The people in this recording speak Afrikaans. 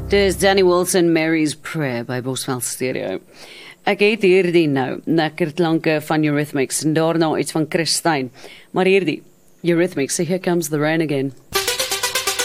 Dis Danny Wilson, Mary's Prayer by Boswell Stereo. Ek het hierdie nou, lekker klanke van Eurythmics en daarna iets van Chris Stein. Maar hierdie, Eurythmics, so here comes the rain again.